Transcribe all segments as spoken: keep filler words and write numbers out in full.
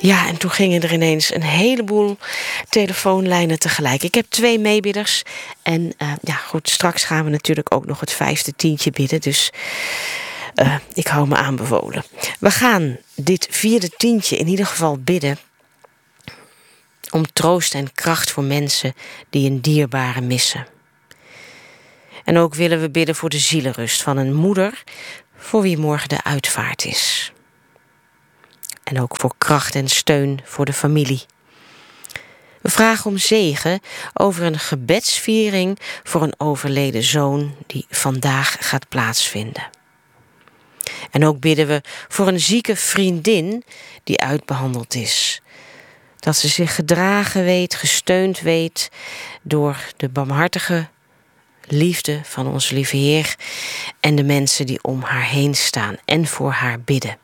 Ja, en toen gingen er ineens een heleboel telefoonlijnen tegelijk. Ik heb twee meebidders. En uh, ja, goed, straks gaan we natuurlijk ook nog het vijfde tientje bidden. Dus uh, ik hou me aanbevolen. We gaan dit vierde tientje in ieder geval bidden om troost en kracht voor mensen die een dierbare missen. En ook willen we bidden voor de zielenrust van een moeder voor wie morgen de uitvaart is. En ook voor kracht en steun voor de familie. We vragen om zegen over een gebedsviering voor een overleden zoon die vandaag gaat plaatsvinden. En ook bidden we voor een zieke vriendin die uitbehandeld is. Dat ze zich gedragen weet, gesteund weet door de barmhartige liefde van onze lieve Heer en de mensen die om haar heen staan en voor haar bidden.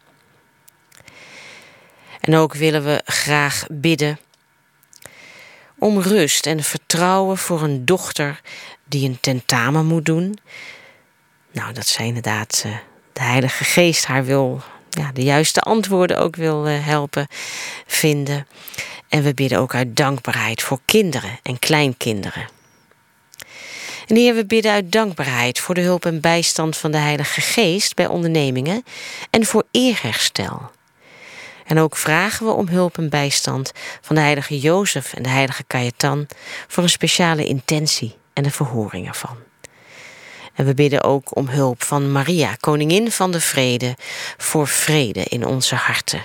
En ook willen we graag bidden om rust en vertrouwen voor een dochter die een tentamen moet doen. Nou, dat zij inderdaad uh, de Heilige Geest haar wil, ja, de juiste antwoorden ook wil uh, helpen vinden. En we bidden ook uit dankbaarheid voor kinderen en kleinkinderen. En Heer, we bidden uit dankbaarheid voor de hulp en bijstand van de Heilige Geest bij ondernemingen en voor eerherstel. En ook vragen we om hulp en bijstand van de heilige Jozef en de heilige Cajetan voor een speciale intentie en de verhoring ervan. En we bidden ook om hulp van Maria, koningin van de vrede, voor vrede in onze harten.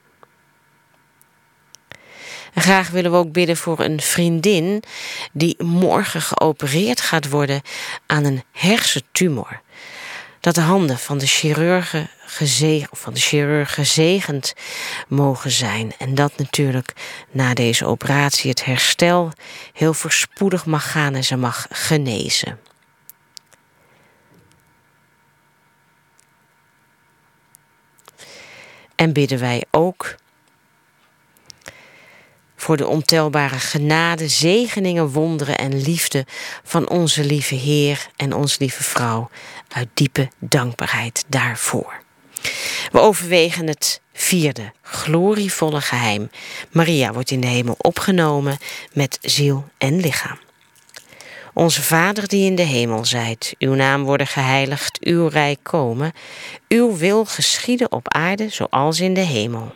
En graag willen we ook bidden voor een vriendin die morgen geopereerd gaat worden aan een hersentumor. Dat de handen van de chirurgen gezegend, van de chirurg gezegend mogen zijn. En dat natuurlijk na deze operatie het herstel heel voorspoedig mag gaan en ze mag genezen. En bidden wij ook voor de ontelbare genade, zegeningen, wonderen en liefde van onze lieve Heer en onze lieve vrouw uit diepe dankbaarheid daarvoor. We overwegen het vierde, glorievolle geheim. Maria wordt in de hemel opgenomen met ziel en lichaam. Onze Vader die in de hemel zijt, uw naam worden geheiligd, uw rijk komen. Uw wil geschieden op aarde zoals in de hemel.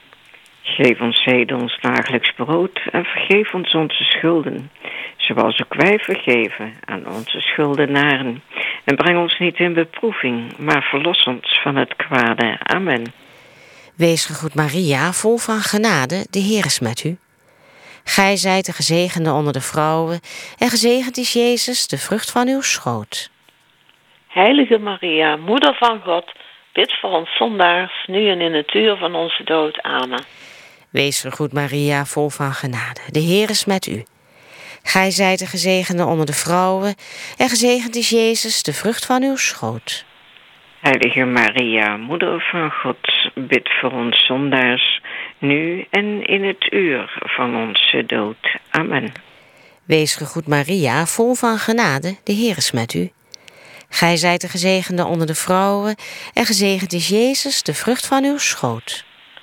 Geef ons heden ons dagelijks brood en vergeef ons onze schulden, zoals ook wij vergeven aan onze schuldenaren. En breng ons niet in beproeving, maar verlos ons van het kwade. Amen. Wees gegroet Maria, vol van genade, de Heer is met u. Gij zijt de gezegende onder de vrouwen, en gezegend is Jezus, de vrucht van uw schoot. Heilige Maria, moeder van God, bid voor ons zondaars, nu en in het uur van onze dood. Amen. Wees gegroet Maria, vol van genade, de Heer is met u. Gij zijt de gezegende onder de vrouwen, en gezegend is Jezus, de vrucht van uw schoot. Heilige Maria, moeder van God, bid voor ons zondaars, nu en in het uur van onze dood. Amen. Wees gegroet Maria, vol van genade, de Heer is met u. Gij zijt de gezegende onder de vrouwen, en gezegend is Jezus, de vrucht van uw schoot.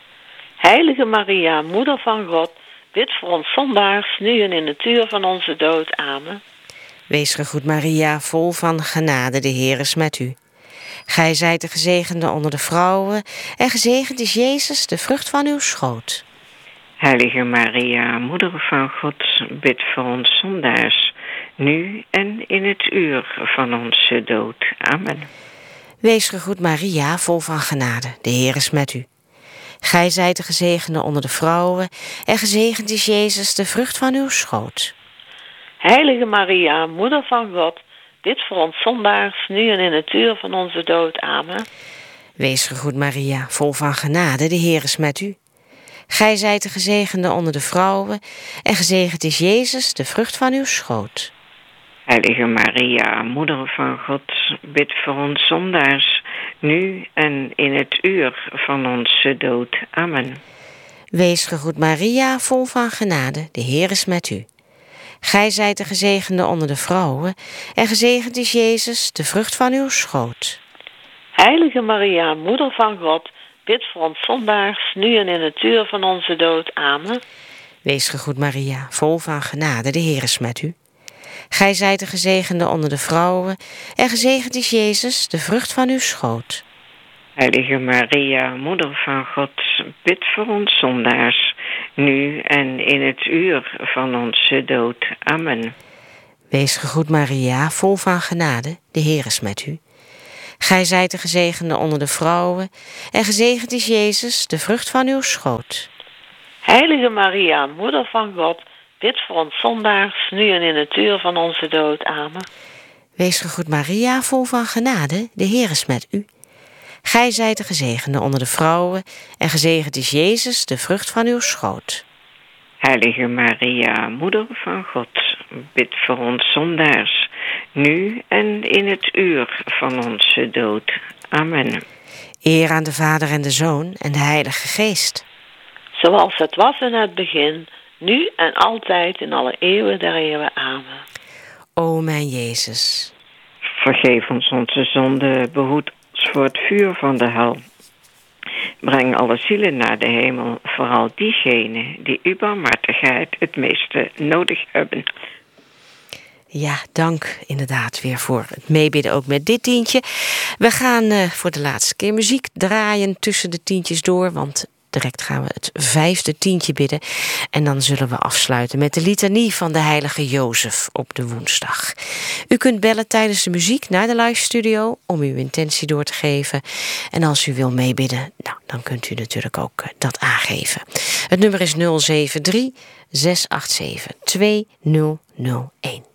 Heilige Maria, moeder van God, bid voor ons zondaars, nu en in het uur van onze dood. Amen. Wees gegroet Maria, vol van genade, de Heer is met u. Gij zijt de gezegende onder de vrouwen, en gezegend is Jezus, de vrucht van uw schoot. Heilige Maria, moeder van God, bid voor ons zondaars, nu en in het uur van onze dood. Amen. Wees gegroet Maria, vol van genade, de Heer is met u. Gij zijt de gezegende onder de vrouwen, en gezegend is Jezus, de vrucht van uw schoot. Heilige Maria, moeder van God, bid voor ons zondaars, nu en in het uur van onze dood. Amen. Wees gegroet Maria, vol van genade, de Heer is met u. Gij zijt de gezegende onder de vrouwen, en gezegend is Jezus, de vrucht van uw schoot. Heilige Maria, moeder van God, bid voor ons zondaars, nu en in het uur van onze dood. Amen. Wees gegroet Maria, vol van genade, de Heer is met u. Gij zijt de gezegende onder de vrouwen, en gezegend is Jezus, de vrucht van uw schoot. Heilige Maria, moeder van God, bid voor ons zondaars, nu en in het uur van onze dood. Amen. Wees gegroet Maria, vol van genade, de Heer is met u. Gij zijt de gezegende onder de vrouwen, en gezegend is Jezus, de vrucht van uw schoot. Heilige Maria, Moeder van God, bid voor ons zondaars, nu en in het uur van onze dood. Amen. Wees gegroet Maria, vol van genade, de Heer is met u. Gij zijt de gezegende onder de vrouwen, en gezegend is Jezus, de vrucht van uw schoot. Heilige Maria, Moeder van God, bid voor ons zondaars, nu en in het uur van onze dood. Amen. Wees gegroet Maria, vol van genade, de Heer is met u. Gij zijt de gezegende onder de vrouwen, en gezegend is Jezus, de vrucht van uw schoot. Heilige Maria, Moeder van God, bid voor ons zondaars, nu en in het uur van onze dood. Amen. Eer aan de Vader en de Zoon en de Heilige Geest. Zoals het was in het begin, nu en altijd in alle eeuwen der eeuwen. Amen. O mijn Jezus. Vergeef ons onze zonde, behoed ons voor het vuur van de hel. Breng alle zielen naar de hemel, vooral diegenen die uw barmhartigheid het meeste nodig hebben. Ja, dank inderdaad weer voor het meebidden ook met dit tientje. We gaan uh, voor de laatste keer muziek draaien tussen de tientjes door, want direct gaan we het vijfde tientje bidden. En dan zullen we afsluiten met de litanie van de heilige Jozef op de woensdag. U kunt bellen tijdens de muziek naar de live studio om uw intentie door te geven. En als u wil meebidden, nou, dan kunt u natuurlijk ook uh, dat aangeven. Het nummer is nul zeven drie, zes acht zeven, twee nul nul een.